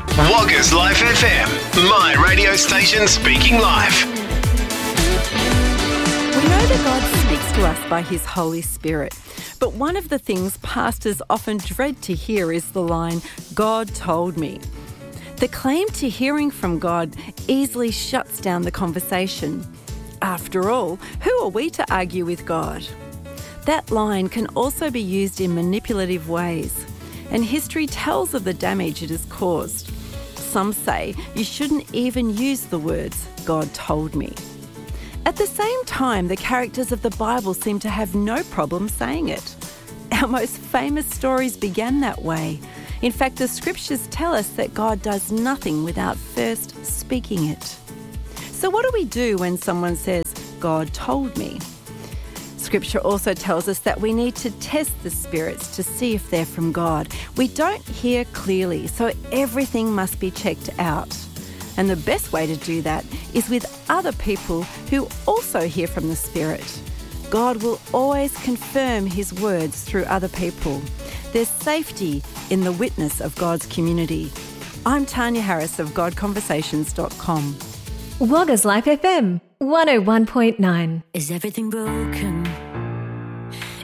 Woggers Life FM, my radio station speaking life. We know that God speaks to us by His Holy Spirit, but one of the things pastors often dread to hear is the line, "God told me." The claim to hearing from God easily shuts down the conversation. After all, who are we to argue with God? That line can also be used in manipulative ways, and history tells of the damage it has caused. Some say you shouldn't even use the words, "God told me." At the same time, the characters of the Bible seem to have no problem saying it. Our most famous stories began that way. In fact, the scriptures tell us that God does nothing without first speaking it. So what do we do when someone says, "God told me"? Scripture also tells us that we need to test the spirits to see if they're from God. We don't hear clearly, so everything must be checked out. And the best way to do that is with other people who also hear from the Spirit. God will always confirm His words through other people. There's safety in the witness of God's community. I'm Tanya Harris of GodConversations.com. Woggers Life FM 101.9. Is everything broken?